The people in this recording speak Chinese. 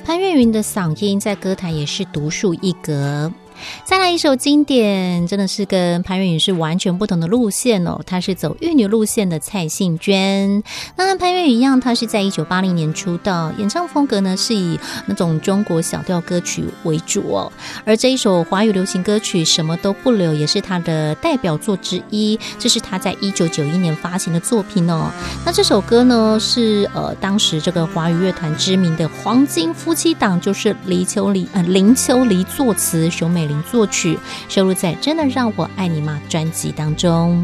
潘越云的嗓音在歌坛也是独树一格。再来一首经典，真的是跟潘越云是完全不同的路线哦，她是走玉女路线的蔡幸娟。那和潘越云一样，她是在1980年出道，演唱风格呢是以那种中国小调歌曲为主哦。而这一首华语流行歌曲《什么都不留》也是她的代表作之一，这是她在1991年发行的作品哦。那这首歌呢是当时这个华语乐团知名的黄金夫妻档，就是林秋离作词，熊美玲作曲，收录在《真的让我爱你吗》专辑当中。